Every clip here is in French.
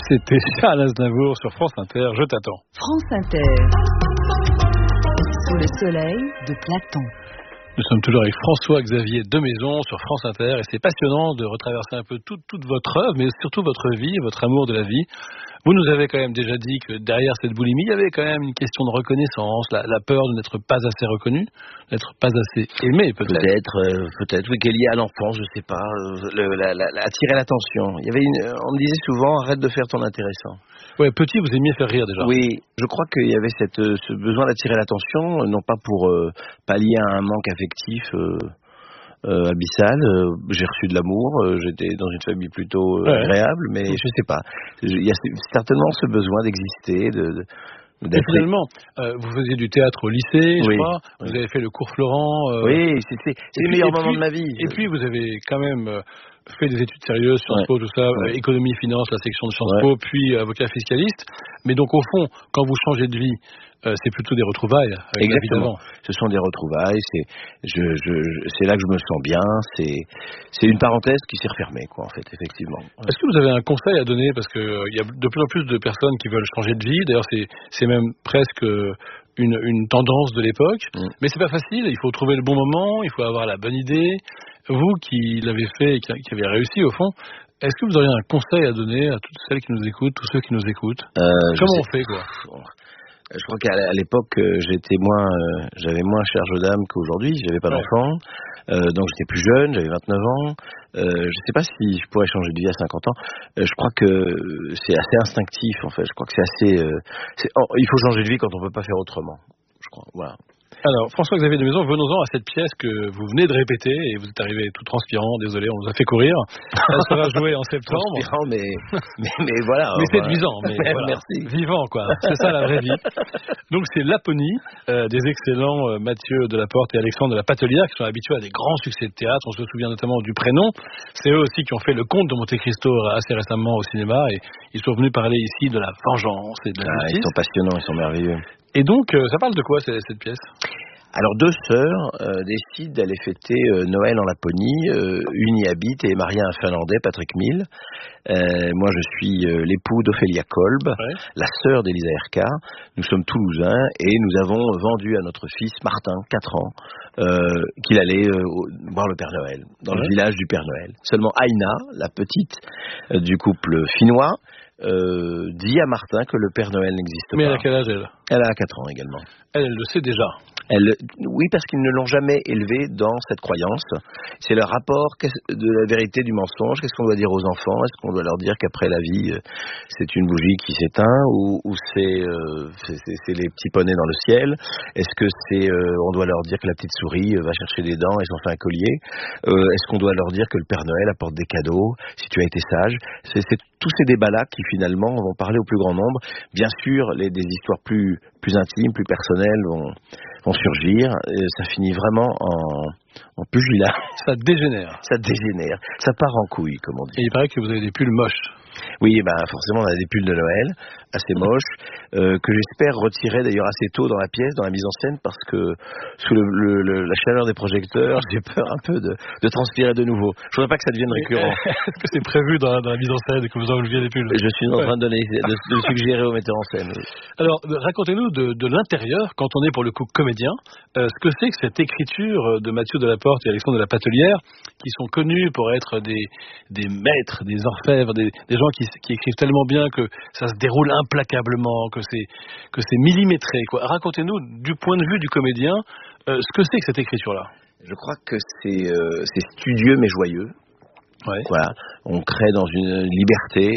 C'était Charles Aznavour sur France Inter, je t'attends. France Inter, sous le soleil de Platon. Nous sommes toujours avec François-Xavier Demaison sur France Inter et c'est passionnant de retraverser un peu toute votre œuvre, mais surtout votre vie, votre amour de la vie. Vous nous avez quand même déjà dit que derrière cette boulimie, il y avait quand même une question de reconnaissance, la peur de n'être pas assez reconnu, d'être pas assez aimé peut-être. Peut-être, oui, qui est liée à l'enfance, je sais pas, attirer l'attention. On me disait souvent, arrête de faire ton intéressant. Ouais, petit, vous aimiez faire rire déjà. Oui, je crois qu'il y avait ce besoin d'attirer l'attention, non pas pour pallier à un manque affectif abyssal. J'ai reçu de l'amour, j'étais dans une famille plutôt agréable, mais je sais pas. Il y a certainement ce besoin d'exister, et finalement, vous faisiez du théâtre au lycée, je crois. Vous avez fait le cours Florent. Oui, c'est les meilleurs moments de ma vie. Et puis, vous avez quand même fait des études sérieuses, Sciences Po, tout ça, économie, finance, la section de Sciences Po, puis avocat fiscaliste. Mais donc, au fond, quand vous changez de vie, c'est plutôt des retrouvailles. Exactement. Ce sont des retrouvailles. C'est là que je me sens bien. C'est une parenthèse qui s'est refermée, quoi, en fait, effectivement. Est-ce que vous avez un conseil à donner, parce que il y a de plus en plus de personnes qui veulent changer de vie. D'ailleurs, c'est même presque une tendance de l'époque. Mais c'est pas facile. Il faut trouver le bon moment. Il faut avoir la bonne idée. Vous qui l'avez fait et qui avez réussi au fond. Est-ce que vous auriez un conseil à donner à toutes celles qui nous écoutent, tous ceux qui nous écoutent? Comment on fait, quoi? Je crois qu'à l'époque, j'avais moins charge d'âme qu'aujourd'hui. J'avais pas d'enfant, donc j'étais plus jeune, j'avais 29 ans. Je sais pas si je pourrais changer de vie à 50 ans. Je crois que c'est assez instinctif, en fait. Je crois que c'est assez. Il faut changer de vie quand on peut pas faire autrement. Je crois. Voilà. Alors, François-Xavier Demaison, venons-en à cette pièce que vous venez de répéter et vous êtes arrivé tout transpirant, désolé, on vous a fait courir. Elle sera jouée en septembre. Transpirant, mais voilà. Mais séduisant, mais voilà. Merci. Vivant, quoi. C'est ça la vraie vie. Donc c'est Laponie, des excellents Mathieu Delaporte et Alexandre de la Patelière qui sont habitués à des grands succès de théâtre. On se souvient notamment du Prénom. C'est eux aussi qui ont fait Le Comte de Monte Cristo assez récemment au cinéma et ils sont venus parler ici de la vengeance et de la justice. Ils sont passionnants, ils sont merveilleux. Et donc, ça parle de quoi cette pièce? Alors, deux sœurs décident d'aller fêter Noël en Laponie. Une y habite et est mariée à un Finlandais, Patrick Mill. Moi, je suis l'époux d'Ophélia Kolb, la sœur d'Elisa Erka. Nous sommes toulousains et nous avons vendu à notre fils Martin, 4 ans, qu'il allait voir le Père Noël, dans le village du Père Noël. Seulement Aina, la petite du couple finnois, dit à Martin que le Père Noël n'existe pas. Mais elle a quel âge, elle? Elle a 4 ans également. Elle le sait déjà. Oui, parce qu'ils ne l'ont jamais élevé dans cette croyance. C'est le rapport de la vérité du mensonge. Qu'est-ce qu'on doit dire aux enfants? Est-ce qu'on doit leur dire qu'après la vie, c'est une bougie qui s'éteint ou c'est les petits poneys dans le ciel? Est-ce que on doit leur dire que la petite souris va chercher des dents et s'en fait un collier? Est-ce qu'on doit leur dire que le Père Noël apporte des cadeaux si tu as été sage? C'est tous ces débats-là qui finalement vont parler au plus grand nombre. Bien sûr, des histoires plus intimes, plus personnelles vont surgir. Et ça finit vraiment en pugilat. Ça dégénère. Ça part en couille, comme on dit. Et il paraît que vous avez des pulls moches. Oui, forcément, on a des pulls de Noël, assez moches, que j'espère retirer d'ailleurs assez tôt dans la pièce, dans la mise en scène, parce que sous la chaleur des projecteurs, j'ai peur un peu de transpirer de nouveau. Je voudrais pas que ça devienne récurrent. Est-ce que c'est prévu dans la mise en scène que vous enleviez les pulls? Je suis en train de suggérer au metteur en scène. Oui. Alors, racontez-nous de l'intérieur, quand on est pour le coup comédien, ce que c'est que cette écriture de Mathieu Delaporte et Alexandre de la Patelière, qui sont connus pour être des maîtres, des orfèvres, des gens qui écrivent tellement bien que ça se déroule implacablement, que c'est millimétré, quoi. Racontez-nous du point de vue du comédien ce que c'est que cette écriture-là. Je crois que c'est studieux mais joyeux. Voilà, on crée dans une liberté,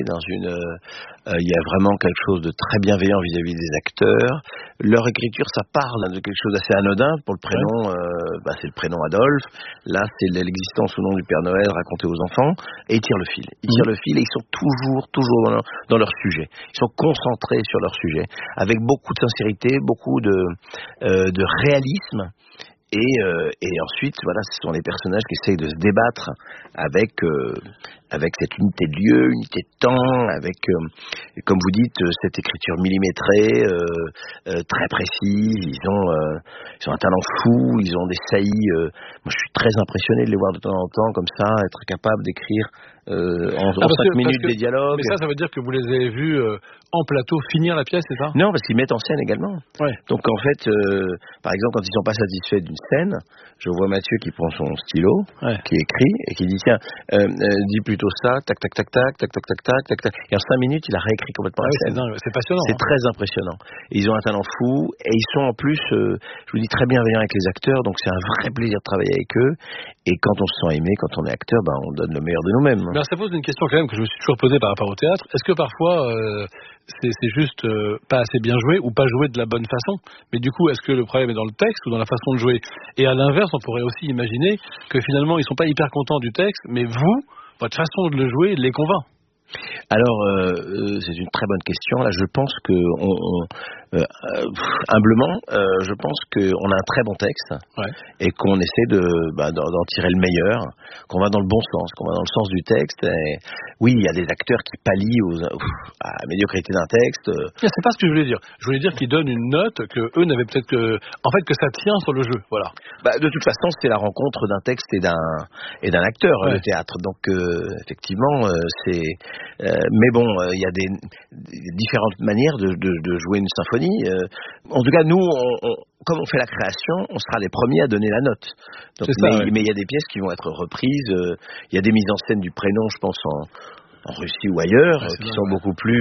il y a vraiment quelque chose de très bienveillant vis-à-vis des acteurs. Leur écriture, ça parle de quelque chose d'assez anodin. Pour le prénom, c'est le prénom Adolphe. Là, c'est l'existence ou non du Père Noël raconté aux enfants. Et ils tirent le fil. Et ils sont toujours dans leur sujet. Ils sont concentrés sur leur sujet, avec beaucoup de sincérité, beaucoup de réalisme. Et ensuite, voilà, ce sont les personnages qui essayent de se débattre avec cette unité de lieu, unité de temps, avec, comme vous dites, cette écriture millimétrée, très précise. Ils ont un talent fou, ils ont des saillies. Moi, je suis très impressionné de les voir de temps en temps comme ça, être capable d'écrire en 5 minutes des dialogues. Mais ça veut dire que vous les avez vus en plateau finir la pièce, c'est ça? Non, parce qu'ils mettent en scène également. Ouais. Donc en fait, par exemple, quand ils sont pas satisfaits d'une scène, je vois Mathieu qui prend son stylo, qui écrit et qui dit tiens, dis plutôt ça, tac tac tac tac tac tac tac tac tac tac. Et en 5 minutes, il a réécrit complètement la scène. C'est passionnant. C'est très impressionnant. Et ils ont un talent fou et ils sont en plus, je vous dis, très bienveillants avec les acteurs. Donc c'est un vrai plaisir de travailler avec eux. Et quand on se sent aimé, quand on est acteur, on donne le meilleur de nous-mêmes. Mais alors ça pose une question quand même que je me suis toujours posée par rapport au théâtre. Est-ce que parfois c'est juste pas assez bien joué ou pas joué de la bonne façon? Mais du coup, est-ce que le problème est dans le texte ou dans la façon de jouer? Et à l'inverse, on pourrait aussi imaginer que finalement ils sont pas hyper contents du texte, mais vous, votre façon de le jouer les convainc. Alors, c'est une très bonne question. Là, je pense que humblement, je pense qu'on a un très bon texte et qu'on essaie d'en tirer le meilleur, qu'on va dans le bon sens, qu'on va dans le sens du texte. Et oui, il y a des acteurs qui pallient à la médiocrité d'un texte. C'est pas ce que je voulais dire. Je voulais dire qu'ils donnent une note que eux n'avaient peut-être que ça tient sur le jeu. Voilà. De toute façon, c'est la rencontre d'un texte et d'un acteur, le théâtre. Donc, effectivement, c'est. Mais bon, il y a des différentes manières de jouer une symphonie. En tout cas, nous, comme on fait la création, on sera les premiers à donner la note. Donc, mais il y a des pièces qui vont être reprises. Il y a des mises en scène du prénom, je pense, en Russie ou ailleurs, qui sont beaucoup plus,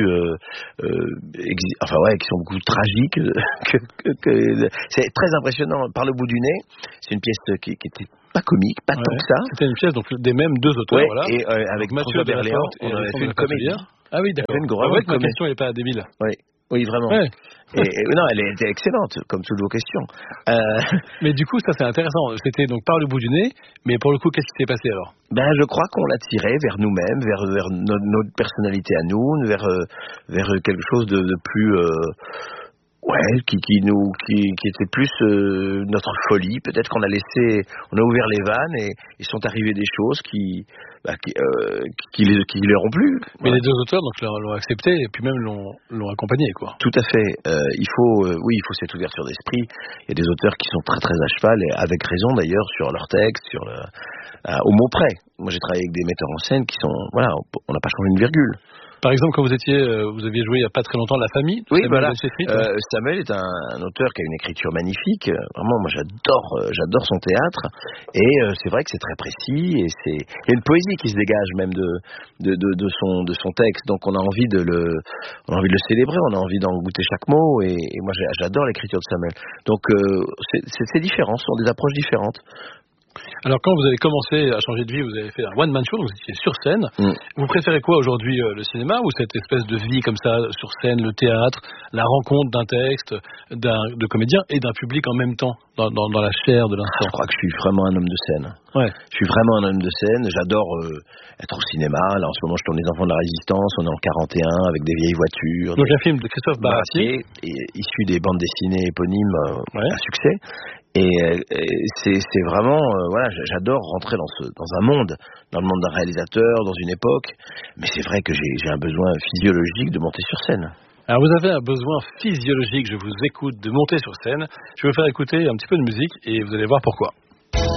qui sont beaucoup tragiques. C'est très impressionnant. Par le bout du nez, c'est une pièce qui était pas comique, pas tant que ça. C'était une pièce donc des mêmes deux auteurs, voilà. Et avec Mathieu Berléand, on avait fait une comédie. Ah oui, d'accord. Ma question n'est pas débile. Oui, vraiment. Ouais. Non, elle était excellente, comme toutes vos questions. Mais du coup, ça c'est intéressant. C'était donc par le bout du nez, mais pour le coup, qu'est-ce qui s'est passé alors? Je crois qu'on l'a tiré vers nous-mêmes, vers notre personnalité à nous, vers quelque chose de plus... qui était plus notre folie. Peut-être qu'on a ouvert les vannes et ils sont arrivés des choses qui leur ont plu. Mais les deux auteurs donc l'ont accepté et puis même l'ont accompagné, quoi. Tout à fait. Il faut cette ouverture d'esprit. Il y a des auteurs qui sont très très à cheval et avec raison d'ailleurs sur leur texte, au mot près. Moi j'ai travaillé avec des metteurs en scène qui sont on n'a pas changé une virgule. Par exemple, quand vous aviez joué il n'y a pas très longtemps La Famille. Oui, voilà. Samuel est un auteur qui a une écriture magnifique. Vraiment, moi, j'adore son théâtre. Et c'est vrai que c'est très précis. Et il y a une poésie qui se dégage même de son texte. Donc, on a envie de le célébrer. On a envie d'en goûter chaque mot. Et moi, j'adore l'écriture de Samuel. Donc, c'est différent. Ce sont des approches différentes. Alors quand vous avez commencé à changer de vie, vous avez fait un one-man show, donc vous étiez sur scène. Vous préférez quoi aujourd'hui, le cinéma ou cette espèce de vie comme ça, sur scène, le théâtre, la rencontre d'un texte, de comédien et d'un public en même temps, dans la chair de l'instant? Je crois que je suis vraiment un homme de scène. Ouais. Je suis vraiment un homme de scène, j'adore être au cinéma. Là en ce moment je tourne Les Enfants de la Résistance, on est en 41 avec des vieilles voitures. Donc un film de Christophe Baratier, issu des bandes dessinées éponymes à succès. Et c'est vraiment, j'adore rentrer dans un monde, dans le monde d'un réalisateur, dans une époque. Mais c'est vrai que j'ai un besoin physiologique de monter sur scène. Alors vous avez un besoin physiologique, je vous écoute, de monter sur scène. Je vais vous faire écouter un petit peu de musique et vous allez voir pourquoi.